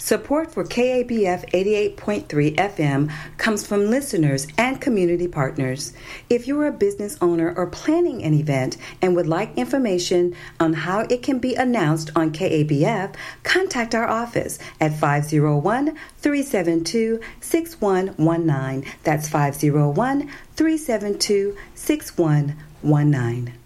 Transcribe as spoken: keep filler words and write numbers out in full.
Support for K A B F eighty-eight point three F M comes from listeners and community partners. If you're a business owner or planning an event and would like information on how it can be announced on K A B F, contact our office at five oh one, three seven two, six one one nine. That's five oh one, three seven two, six one one nine.